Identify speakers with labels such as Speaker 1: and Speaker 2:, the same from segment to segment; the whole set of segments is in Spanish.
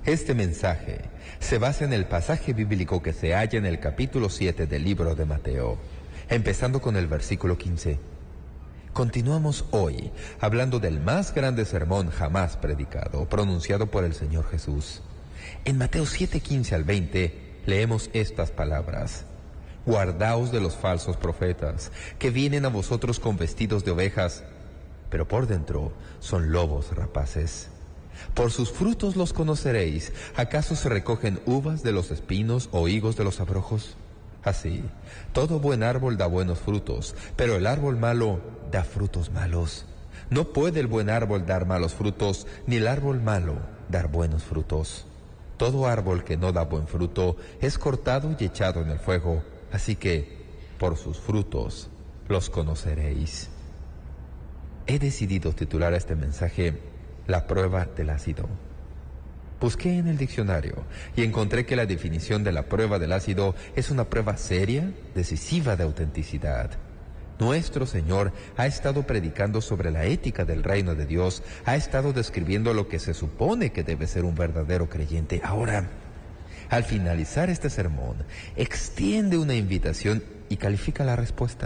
Speaker 1: Este mensaje se basa en el pasaje bíblico que se halla en el capítulo 7 del libro de Mateo, empezando con el versículo 15. Continuamos hoy hablando del más grande sermón jamás predicado, pronunciado por el Señor Jesús. En Mateo 7:15 al 20 leemos estas palabras: Guardaos de los falsos profetas, que vienen a vosotros con vestidos de ovejas, pero por dentro son lobos rapaces. Por sus frutos los conoceréis. ¿Acaso se recogen uvas de los espinos o higos de los abrojos? Así, todo buen árbol da buenos frutos, pero el árbol malo da frutos malos. No puede el buen árbol dar malos frutos, ni el árbol malo dar buenos frutos. Todo árbol que no da buen fruto es cortado y echado en el fuego. Así que, por sus frutos los conoceréis. He decidido titular a este mensaje La prueba del ácido. Busqué en el diccionario y encontré que la definición de la prueba del ácido es una prueba seria, decisiva de autenticidad. Nuestro Señor ha estado predicando sobre la ética del reino de Dios, ha estado describiendo lo que se supone que debe ser un verdadero creyente. Ahora, al finalizar este sermón, extiende una invitación y califica la respuesta.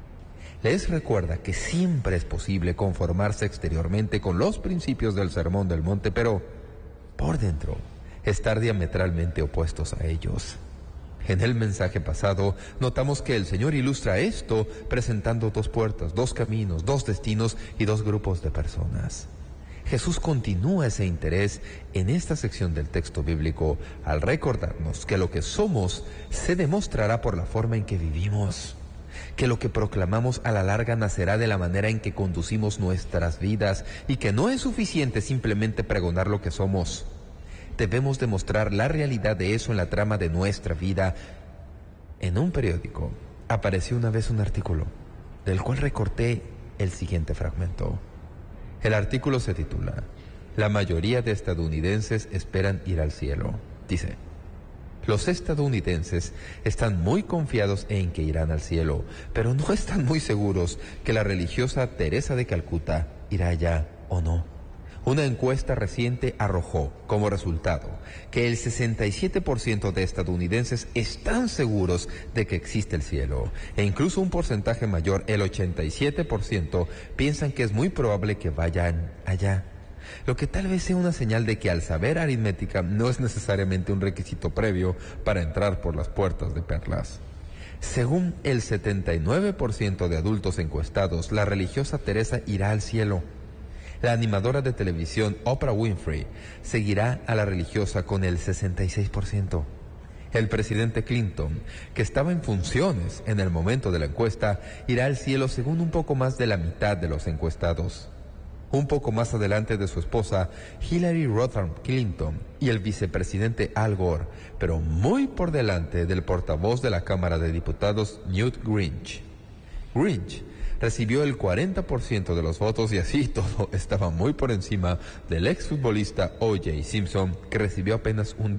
Speaker 1: Les recuerda que siempre es posible conformarse exteriormente con los principios del Sermón del Monte, pero por dentro estar diametralmente opuestos a ellos. En el mensaje pasado notamos que el Señor ilustra esto presentando dos puertas, dos caminos, dos destinos y dos grupos de personas. Jesús continúa ese interés en esta sección del texto bíblico al recordarnos que lo que somos se demostrará por la forma en que vivimos, que lo que proclamamos a la larga nacerá de la manera en que conducimos nuestras vidas y que no es suficiente simplemente pregonar lo que somos. Debemos demostrar la realidad de eso en la trama de nuestra vida. En un periódico apareció una vez un artículo, del cual recorté el siguiente fragmento. El artículo se titula La mayoría de estadounidenses esperan ir al cielo. Dice: los estadounidenses están muy confiados en que irán al cielo, pero no están muy seguros que la religiosa Teresa de Calcuta irá allá o no. Una encuesta reciente arrojó como resultado que el 67% de estadounidenses están seguros de que existe el cielo, e incluso un porcentaje mayor, el 87%, piensan que es muy probable que vayan allá. Lo que tal vez sea una señal de que al saber aritmética no es necesariamente un requisito previo para entrar por las puertas de perlas. Según el 79% de adultos encuestados, la religiosa Teresa irá al cielo. La animadora de televisión Oprah Winfrey seguirá a la religiosa con el 66%. El presidente Clinton, que estaba en funciones en el momento de la encuesta, irá al cielo según un poco más de la mitad de los encuestados. Un poco más adelante de su esposa, Hillary Rodham Clinton, y el vicepresidente Al Gore, pero muy por delante del portavoz de la Cámara de Diputados, Newt Gingrich. Gingrich recibió el 40% de los votos y así todo estaba muy por encima del exfutbolista O.J. Simpson, que recibió apenas un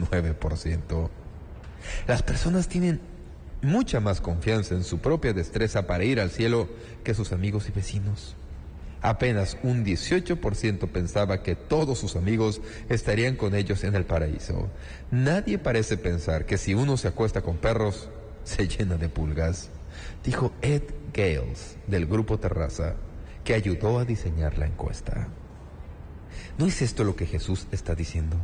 Speaker 1: 19%. Las personas tienen mucha más confianza en su propia destreza para ir al cielo que sus amigos y vecinos. Apenas un 18% pensaba que todos sus amigos estarían con ellos en el paraíso. Nadie parece pensar que si uno se acuesta con perros, se llena de pulgas, dijo Ed Gales del Grupo Terraza, que ayudó a diseñar la encuesta. ¿No es esto lo que Jesús está diciendo?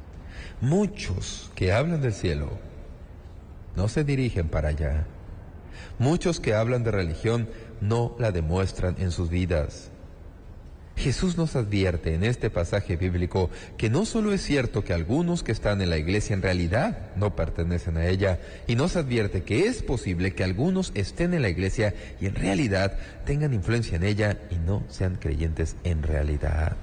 Speaker 1: Muchos que hablan del cielo no se dirigen para allá. Muchos que hablan de religión no la demuestran en sus vidas. Jesús nos advierte en este pasaje bíblico que no solo es cierto que algunos que están en la iglesia en realidad no pertenecen a ella, y nos advierte que es posible que algunos estén en la iglesia y en realidad tengan influencia en ella y no sean creyentes en realidad.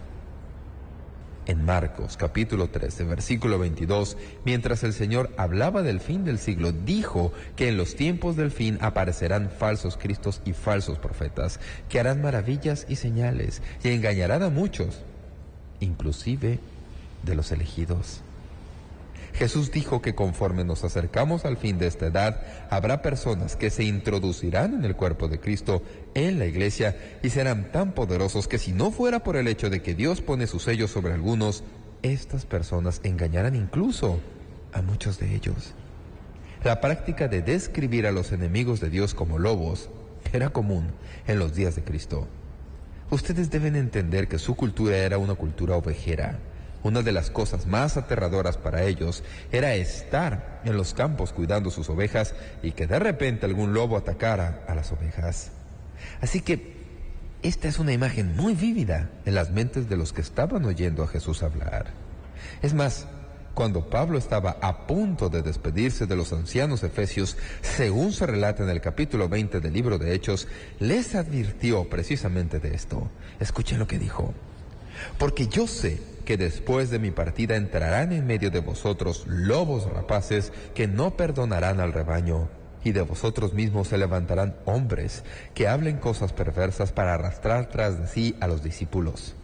Speaker 1: En Marcos capítulo 13, versículo 22, mientras el Señor hablaba del fin del siglo, dijo que en los tiempos del fin aparecerán falsos cristos y falsos profetas, que harán maravillas y señales, y engañarán a muchos, inclusive de los elegidos. Jesús dijo que conforme nos acercamos al fin de esta edad, habrá personas que se introducirán en el cuerpo de Cristo, en la iglesia, y serán tan poderosos que si no fuera por el hecho de que Dios pone su sello sobre algunos, estas personas engañarán incluso a muchos de ellos. La práctica de describir a los enemigos de Dios como lobos era común en los días de Cristo. Ustedes deben entender que su cultura era una cultura ovejera. Una de las cosas más aterradoras para ellos era estar en los campos cuidando sus ovejas y que de repente algún lobo atacara a las ovejas. Así que esta es una imagen muy vívida en las mentes de los que estaban oyendo a Jesús hablar. Es más, cuando Pablo estaba a punto de despedirse de los ancianos efesios, según se relata en el capítulo 20 del libro de Hechos, les advirtió precisamente de esto. Escuchen lo que dijo. Porque yo sé que después de mi partida entrarán en medio de vosotros lobos rapaces que no perdonarán al rebaño, y de vosotros mismos se levantarán hombres que hablen cosas perversas para arrastrar tras de sí a los discípulos.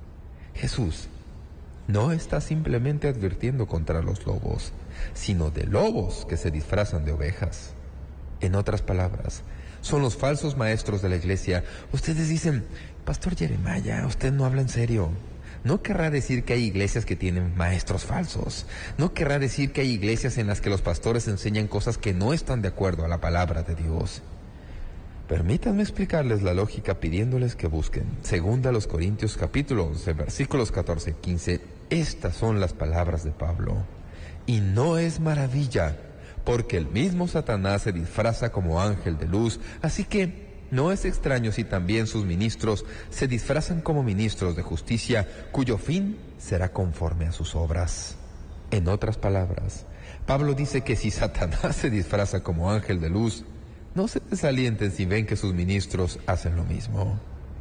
Speaker 1: Jesús no está simplemente advirtiendo contra los lobos, sino de lobos que se disfrazan de ovejas. En otras palabras, son los falsos maestros de la iglesia. Ustedes dicen, Pastor Jeremiah, usted no habla en serio. No querrá decir que hay iglesias que tienen maestros falsos. No querrá decir que hay iglesias en las que los pastores enseñan cosas que no están de acuerdo a la palabra de Dios. Permítanme explicarles la lógica pidiéndoles que busquen 2 Corintios capítulo 11, versículos 14 y 15. Estas son las palabras de Pablo. Y no es maravilla, porque el mismo Satanás se disfraza como ángel de luz, así que no es extraño si también sus ministros se disfrazan como ministros de justicia, cuyo fin será conforme a sus obras. En otras palabras, Pablo dice que si Satanás se disfraza como ángel de luz, no se desalienten si ven que sus ministros hacen lo mismo.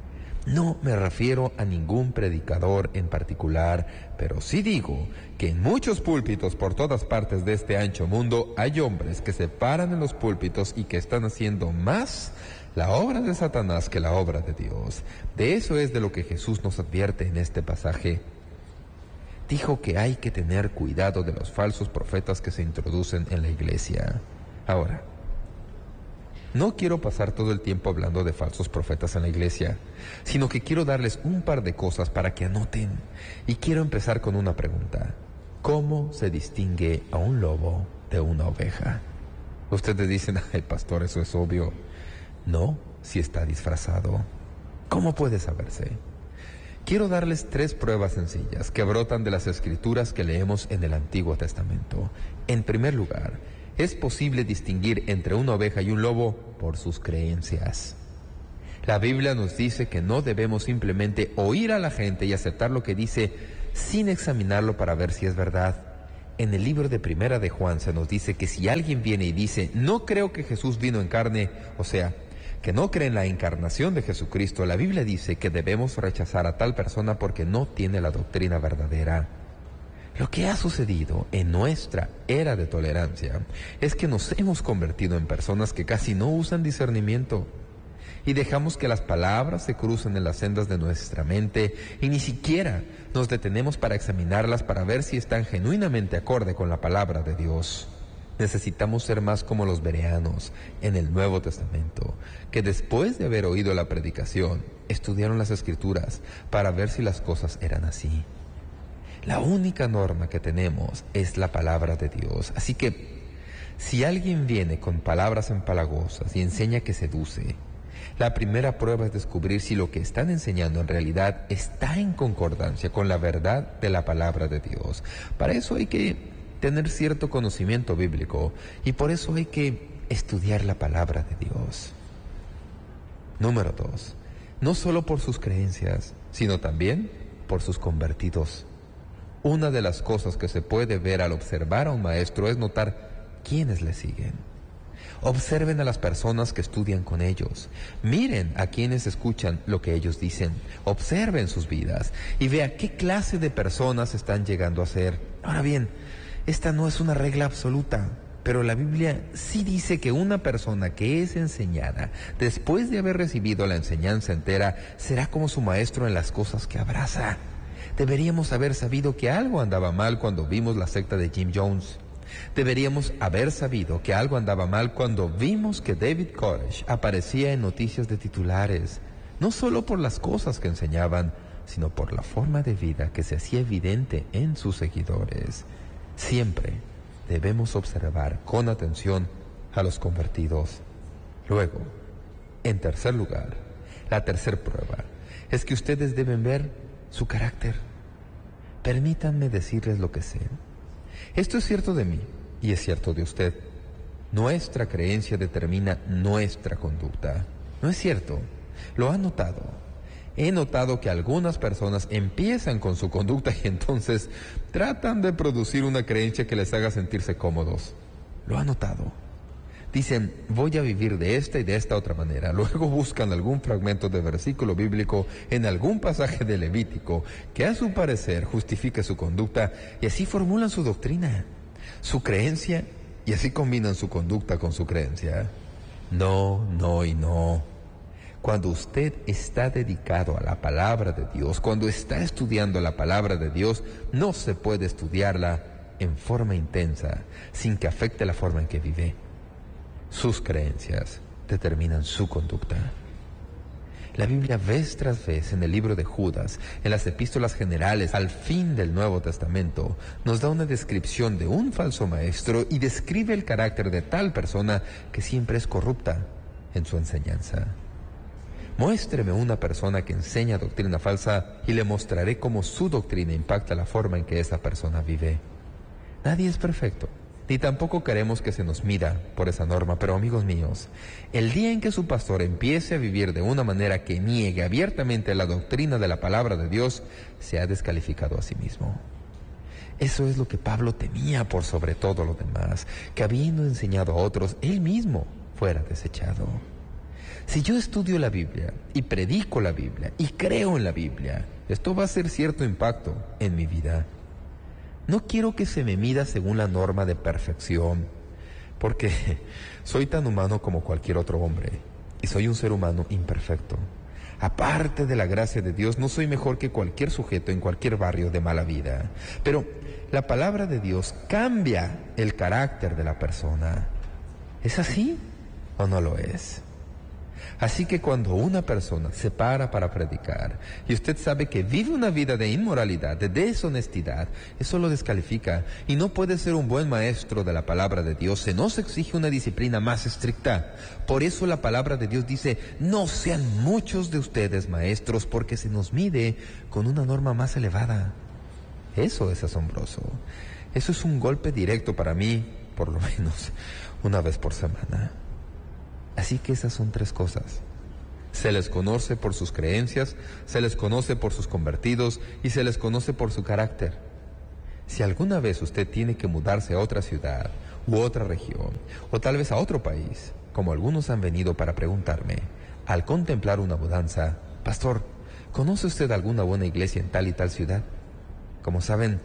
Speaker 1: No me refiero a ningún predicador en particular, pero sí digo que en muchos púlpitos por todas partes de este ancho mundo hay hombres que se paran en los púlpitos y que están haciendo más la obra de Satanás que la obra de Dios. De eso es de lo que Jesús nos advierte en este pasaje. Dijo que hay que tener cuidado de los falsos profetas que se introducen en la iglesia. Ahora, no quiero pasar todo el tiempo hablando de falsos profetas en la iglesia, sino que quiero darles un par de cosas para que anoten. Y quiero empezar con una pregunta. ¿Cómo se distingue a un lobo de una oveja? Ustedes dicen, ay pastor, eso es obvio. No, si está disfrazado. ¿Cómo puede saberse? Quiero darles 3 pruebas sencillas que brotan de las escrituras que leemos en el Antiguo Testamento. En primer lugar, es posible distinguir entre una oveja y un lobo por sus creencias. La Biblia nos dice que no debemos simplemente oír a la gente y aceptar lo que dice sin examinarlo para ver si es verdad. En el libro de Primera de Juan se nos dice que si alguien viene y dice, no creo que Jesús vino en carne, o sea, que no cree en la encarnación de Jesucristo, la Biblia dice que debemos rechazar a tal persona porque no tiene la doctrina verdadera. Lo que ha sucedido en nuestra era de tolerancia es que nos hemos convertido en personas que casi no usan discernimiento y dejamos que las palabras se crucen en las sendas de nuestra mente y ni siquiera nos detenemos para examinarlas para ver si están genuinamente acorde con la palabra de Dios. Necesitamos ser más como los bereanos en el Nuevo Testamento, que después de haber oído la predicación, estudiaron las Escrituras para ver si las cosas eran así. La única norma que tenemos es la palabra de Dios. Así que, si alguien viene con palabras empalagosas y enseña que seduce, la primera prueba es descubrir si lo que están enseñando en realidad está en concordancia con la verdad de la palabra de Dios. Para eso hay que tener cierto conocimiento bíblico y por eso hay que estudiar la palabra de Dios. Número 2, no solo por sus creencias, sino también por sus convertidos. Una de las cosas que se puede ver al observar a un maestro es notar quiénes le siguen. Observen a las personas que estudian con ellos. Miren a quienes escuchan lo que ellos dicen. Observen sus vidas y vea qué clase de personas están llegando a ser. Ahora bien, esta no es una regla absoluta, pero la Biblia sí dice que una persona que es enseñada, después de haber recibido la enseñanza entera, será como su maestro en las cosas que abraza. Deberíamos haber sabido que algo andaba mal cuando vimos la secta de Jim Jones. Deberíamos haber sabido que algo andaba mal cuando vimos que David Koresh aparecía en noticias de titulares, no solo por las cosas que enseñaban, sino por la forma de vida que se hacía evidente en sus seguidores. Siempre debemos observar con atención a los convertidos. Luego, en tercer lugar, la tercera prueba es que ustedes deben ver su carácter. Permítanme decirles lo que sé. Esto es cierto de mí y es cierto de usted. Nuestra creencia determina nuestra conducta. ¿No es cierto? Lo ha notado. He notado que algunas personas empiezan con su conducta y entonces tratan de producir una creencia que les haga sentirse cómodos. Lo ha notado. Dicen, voy a vivir de esta y de esta otra manera. Luego buscan algún fragmento de versículo bíblico en algún pasaje de Levítico que a su parecer justifique su conducta y así formulan su doctrina, su creencia y así combinan su conducta con su creencia. No, no y no. Cuando usted está dedicado a la palabra de Dios, cuando está estudiando la palabra de Dios, no se puede estudiarla en forma intensa sin que afecte la forma en que vive. Sus creencias determinan su conducta. La Biblia vez tras vez en el libro de Judas, en las epístolas generales al fin del Nuevo Testamento, nos da una descripción de un falso maestro y describe el carácter de tal persona que siempre es corrupta en su enseñanza. Muéstreme una persona que enseña doctrina falsa y le mostraré cómo su doctrina impacta la forma en que esa persona vive. Nadie es perfecto, ni tampoco queremos que se nos mida por esa norma, pero amigos míos, el día en que su pastor empiece a vivir de una manera que niegue abiertamente la doctrina de la palabra de Dios, se ha descalificado a sí mismo. Eso es lo que Pablo temía por sobre todo lo demás, que habiendo enseñado a otros, él mismo fuera desechado. Si yo estudio la Biblia y predico la Biblia y creo en la Biblia, esto va a hacer cierto impacto en mi vida. No quiero que se me mida según la norma de perfección, porque soy tan humano como cualquier otro hombre y soy un ser humano imperfecto. Aparte de la gracia de Dios, no soy mejor que cualquier sujeto en cualquier barrio de mala vida. Pero la palabra de Dios cambia el carácter de la persona. ¿Es así o no lo es? Así que cuando una persona se para predicar y usted sabe que vive una vida de inmoralidad, de deshonestidad, eso lo descalifica y no puede ser un buen maestro de la palabra de Dios. Se nos exige una disciplina más estricta. Por eso la palabra de Dios dice, no sean muchos de ustedes maestros, porque se nos mide con una norma más elevada. Eso es asombroso. Eso es un golpe directo para mí, por lo menos una vez por semana. Así que esas son tres cosas. Se les conoce por sus creencias, se les conoce por sus convertidos y se les conoce por su carácter. Si alguna vez usted tiene que mudarse a otra ciudad u otra región o tal vez a otro país, como algunos han venido para preguntarme, al contemplar una mudanza, pastor, ¿conoce usted alguna buena iglesia en tal y tal ciudad? Como saben,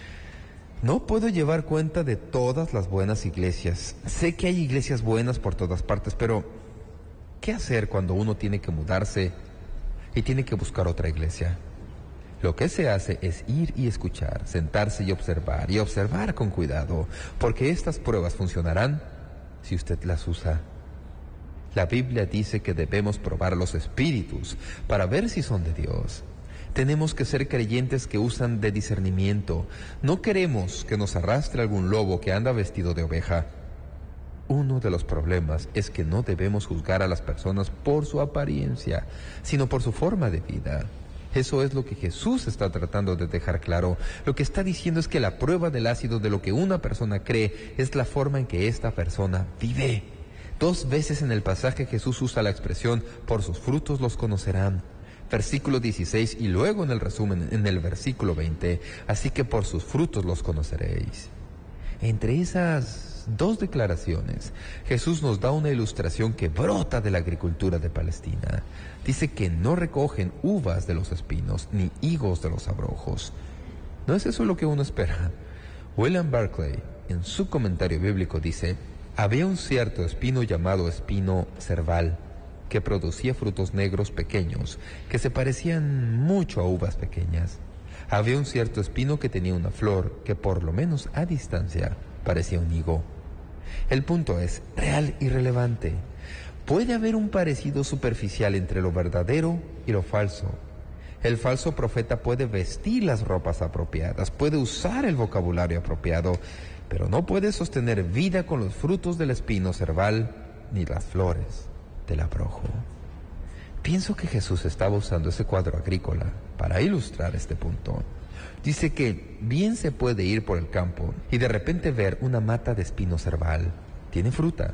Speaker 1: no puedo llevar cuenta de todas las buenas iglesias. Sé que hay iglesias buenas por todas partes, pero ¿qué hacer cuando uno tiene que mudarse y tiene que buscar otra iglesia? Lo que se hace es ir y escuchar, sentarse y observar con cuidado, porque estas pruebas funcionarán si usted las usa. La Biblia dice que debemos probar los espíritus para ver si son de Dios. Tenemos que ser creyentes que usan de discernimiento. No queremos que nos arrastre algún lobo que anda vestido de oveja. Uno de los problemas es que no debemos juzgar a las personas por su apariencia, sino por su forma de vida. Eso es lo que Jesús está tratando de dejar claro. Lo que está diciendo es que la prueba del ácido de lo que una persona cree es la forma en que esta persona vive. 2 veces en el pasaje Jesús usa la expresión, por sus frutos los conocerán. Versículo 16 y luego en el resumen en el versículo 20, así que por sus frutos los conoceréis. Entre esas 2 declaraciones, Jesús nos da una ilustración que brota de la agricultura de Palestina. Dice que no recogen uvas de los espinos ni higos de los abrojos. ¿No es eso lo que uno espera? William Barclay, en su comentario bíblico, dice, había un cierto espino llamado espino cerval, que producía frutos negros pequeños, que se parecían mucho a uvas pequeñas. Había un cierto espino que tenía una flor que por lo menos a distancia parecía un higo. El punto es real y relevante. Puede haber un parecido superficial entre lo verdadero y lo falso. El falso profeta puede vestir las ropas apropiadas, puede usar el vocabulario apropiado, pero no puede sostener vida con los frutos del espino cerval ni las flores del abrojo. Pienso que Jesús estaba usando ese cuadro agrícola para ilustrar este punto. Dice que bien se puede ir por el campo y de repente ver una mata de espino cerval. Tiene fruta,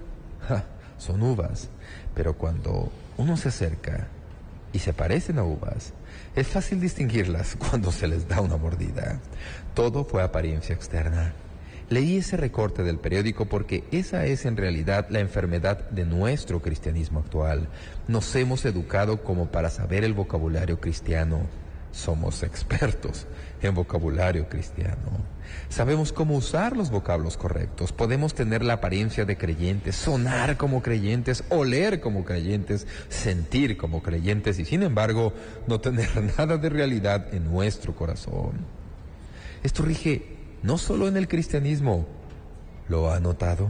Speaker 1: son uvas, pero cuando uno se acerca y se parecen a uvas, es fácil distinguirlas cuando se les da una mordida. Todo fue apariencia externa. Leí ese recorte del periódico porque esa es en realidad la enfermedad de nuestro cristianismo actual. Nos hemos educado como para saber el vocabulario cristiano. Somos expertos en vocabulario cristiano. Sabemos cómo usar los vocablos correctos. Podemos tener la apariencia de creyentes, sonar como creyentes, oler como creyentes, sentir como creyentes y sin embargo no tener nada de realidad en nuestro corazón. Esto rige no solo en el cristianismo. ¿Lo ha notado?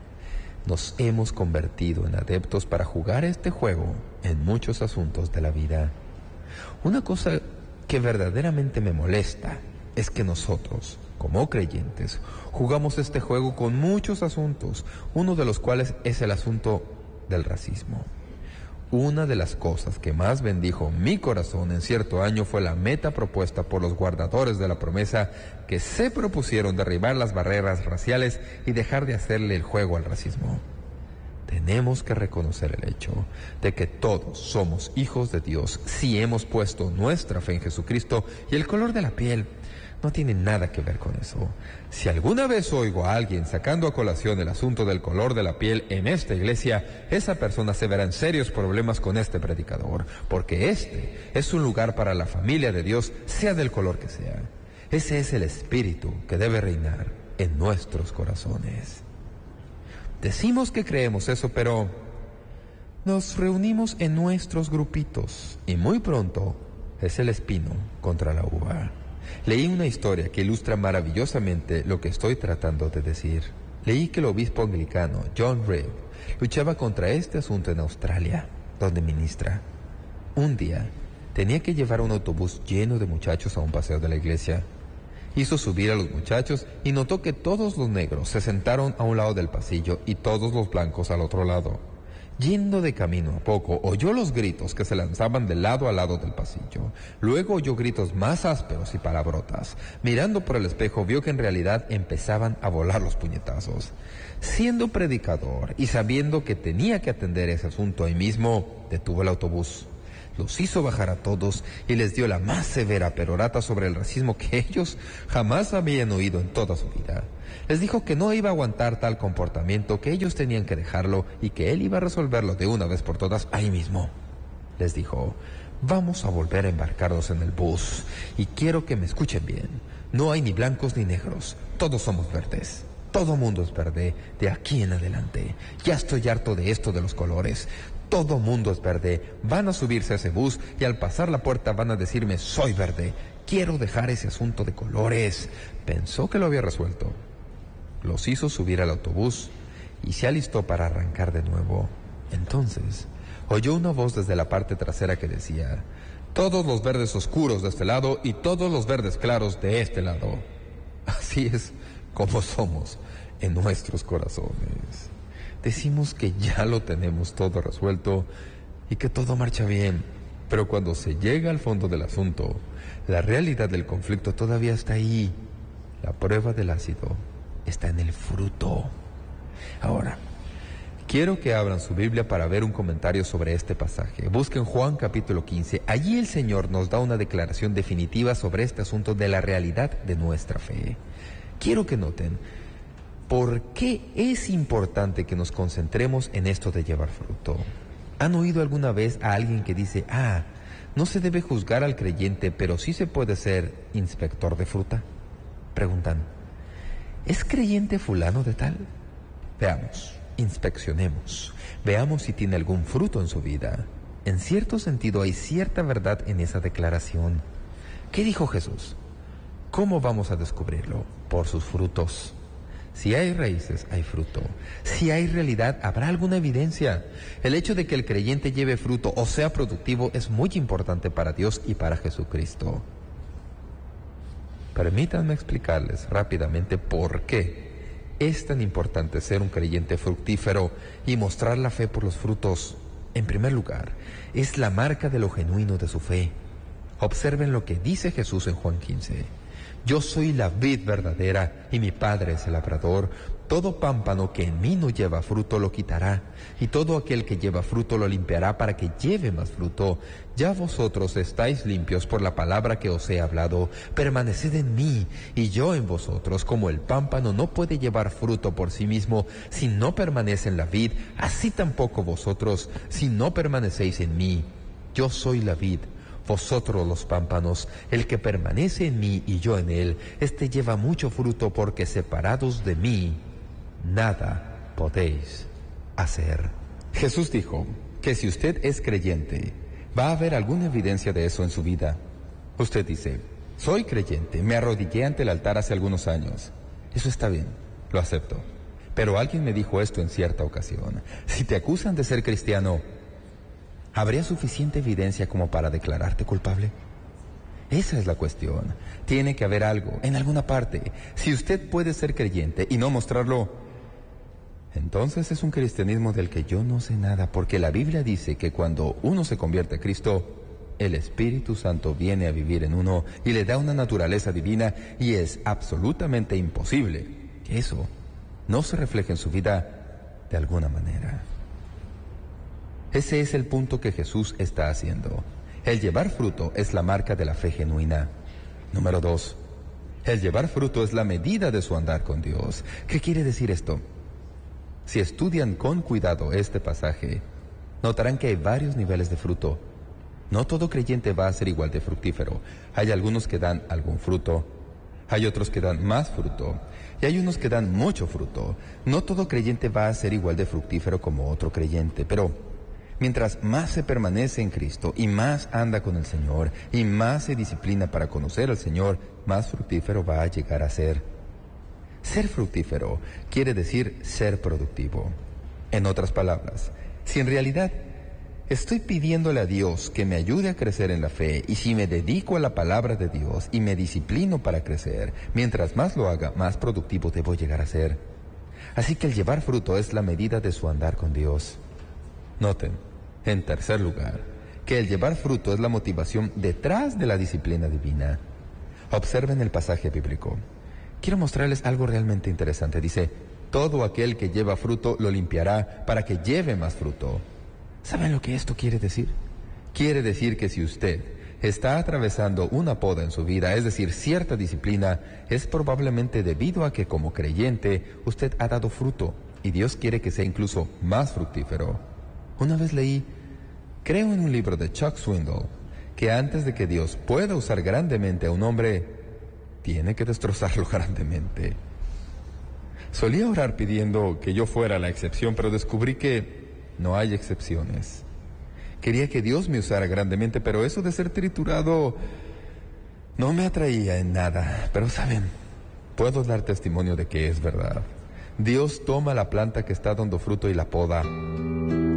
Speaker 1: Nos hemos convertido en adeptos para jugar este juego en muchos asuntos de la vida. Una cosa que verdaderamente me molesta es que nosotros, como creyentes, jugamos este juego con muchos asuntos, uno de los cuales es el asunto del racismo. Una de las cosas que más bendijo mi corazón en cierto año fue la meta propuesta por los guardadores de la promesa que se propusieron derribar las barreras raciales y dejar de hacerle el juego al racismo. Tenemos que reconocer el hecho de que todos somos hijos de Dios si hemos puesto nuestra fe en Jesucristo y el color de la piel no tiene nada que ver con eso. Si alguna vez oigo a alguien sacando a colación el asunto del color de la piel en esta iglesia, esa persona se verá en serios problemas con este predicador, porque este es un lugar para la familia de Dios, sea del color que sea. Ese es el espíritu que debe reinar en nuestros corazones. Decimos que creemos eso, pero nos reunimos en nuestros grupitos y muy pronto es el espino contra la uva. Leí una historia que ilustra maravillosamente lo que estoy tratando de decir. Leí que el obispo anglicano John Reed luchaba contra este asunto en Australia, donde ministra. Un día tenía que llevar un autobús lleno de muchachos a un paseo de la iglesia. Hizo subir a los muchachos y notó que todos los negros se sentaron a un lado del pasillo y todos los blancos al otro lado. Yendo de camino a poco, oyó los gritos que se lanzaban de lado a lado del pasillo. Luego oyó gritos más ásperos y palabrotas. Mirando por el espejo, vio que en realidad empezaban a volar los puñetazos. Siendo predicador y sabiendo que tenía que atender ese asunto ahí mismo, detuvo el autobús. Los hizo bajar a todos y les dio la más severa perorata sobre el racismo que ellos jamás habían oído en toda su vida. Les dijo que no iba a aguantar tal comportamiento, que ellos tenían que dejarlo y que él iba a resolverlo de una vez por todas ahí mismo. Les dijo: vamos a volver a embarcarnos en el bus y quiero que me escuchen bien. No hay ni blancos ni negros, todos somos verdes. Todo mundo es verde de aquí en adelante. Ya estoy harto de esto de los colores. Todo mundo es verde. Van a subirse a ese bus y al pasar la puerta van a decirme: soy verde. Quiero dejar ese asunto de colores. Pensó que lo había resuelto. Los hizo subir al autobús y se alistó para arrancar de nuevo. Entonces oyó una voz desde la parte trasera que decía: todos los verdes oscuros de este lado y todos los verdes claros de este lado. Así es como somos en nuestros corazones. Decimos que ya lo tenemos todo resuelto y que todo marcha bien, pero cuando se llega al fondo del asunto, la realidad del conflicto todavía está ahí. La prueba del ácido está en el fruto. Ahora, quiero que abran su Biblia para ver un comentario sobre este pasaje. Busquen Juan capítulo 15. Allí el Señor nos da una declaración definitiva sobre este asunto de la realidad de nuestra fe. Quiero que noten por qué es importante que nos concentremos en esto de llevar fruto. ¿Han oído alguna vez a alguien que dice: no se debe juzgar al creyente, pero sí se puede ser inspector de fruta? Preguntan: ¿es creyente fulano de tal? Veamos, inspeccionemos, veamos si tiene algún fruto en su vida. En cierto sentido hay cierta verdad en esa declaración. ¿Qué dijo Jesús? ¿Cómo vamos a descubrirlo? Por sus frutos. Si hay raíces, hay fruto. Si hay realidad, habrá alguna evidencia. El hecho de que el creyente lleve fruto o sea productivo es muy importante para Dios y para Jesucristo. Permítanme explicarles rápidamente por qué es tan importante ser un creyente fructífero y mostrar la fe por los frutos. En primer lugar, es la marca de lo genuino de su fe. Observen lo que dice Jesús en Juan 15. Yo soy la vid verdadera y mi Padre es el labrador. Todo pámpano que en mí no lleva fruto lo quitará, y todo aquel que lleva fruto lo limpiará para que lleve más fruto. Ya vosotros estáis limpios por la palabra que os he hablado. Permaneced en mí, y yo en vosotros. Como el pámpano no puede llevar fruto por sí mismo si no permanece en la vid, así tampoco vosotros si no permanecéis en mí. Yo soy la vid, vosotros los pámpanos. El que permanece en mí y yo en él, éste lleva mucho fruto, porque separados de mí, nada podéis hacer. Jesús dijo que si usted es creyente, va a haber alguna evidencia de eso en su vida. Usted dice, soy creyente, me arrodillé ante el altar hace algunos años. Eso está bien, lo acepto. Pero alguien me dijo esto en cierta ocasión. Si te acusan de ser cristiano, ¿habría suficiente evidencia como para declararte culpable? Esa es la cuestión. Tiene que haber algo, en alguna parte. Si usted puede ser creyente y no mostrarlo, entonces es un cristianismo del que yo no sé nada, porque la Biblia dice que cuando uno se convierte a Cristo, el Espíritu Santo viene a vivir en uno y le da una naturaleza divina, y es absolutamente imposible que eso no se refleje en su vida de alguna manera. Ese es el punto que Jesús está haciendo. El llevar fruto es la marca de la fe genuina. Número 2. El llevar fruto es la medida de su andar con Dios. ¿Qué quiere decir esto? Si estudian con cuidado este pasaje, notarán que hay varios niveles de fruto. No todo creyente va a ser igual de fructífero. Hay algunos que dan algún fruto, hay otros que dan más fruto, y hay unos que dan mucho fruto. No todo creyente va a ser igual de fructífero como otro creyente, pero mientras más se permanece en Cristo y más anda con el Señor y más se disciplina para conocer al Señor, más fructífero va a llegar a ser. Ser fructífero quiere decir ser productivo. En otras palabras, si en realidad estoy pidiéndole a Dios que me ayude a crecer en la fe, y si me dedico a la palabra de Dios y me disciplino para crecer, mientras más lo haga, más productivo debo llegar a ser. Así que el llevar fruto es la medida de su andar con Dios. Noten, en tercer lugar, que el llevar fruto es la motivación detrás de la disciplina divina. Observen el pasaje bíblico. Quiero mostrarles algo realmente interesante. Dice, todo aquel que lleva fruto lo limpiará para que lleve más fruto. ¿Saben lo que esto quiere decir? Quiere decir que si usted está atravesando una poda en su vida, es decir, cierta disciplina, es probablemente debido a que como creyente usted ha dado fruto, y Dios quiere que sea incluso más fructífero. Una vez leí, creo en un libro de Chuck Swindoll, que antes de que Dios pueda usar grandemente a un hombre, tiene que destrozarlo grandemente. Solía orar pidiendo que yo fuera la excepción, pero descubrí que no hay excepciones. Quería que Dios me usara grandemente, pero eso de ser triturado no me atraía en nada. Pero saben, puedo dar testimonio de que es verdad. Dios toma la planta que está dando fruto y la poda